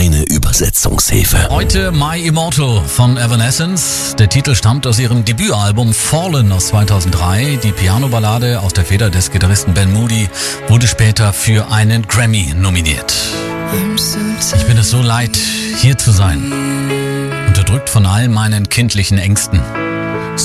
Deine Übersetzungshilfe. Heute My Immortal von Evanescence. Der Titel stammt aus ihrem Debütalbum Fallen aus 2003. Die Piano-Ballade aus der Feder des Gitarristen Ben Moody wurde später für einen Grammy nominiert. Ich bin es so leid, hier zu sein. Unterdrückt von all meinen kindlichen Ängsten.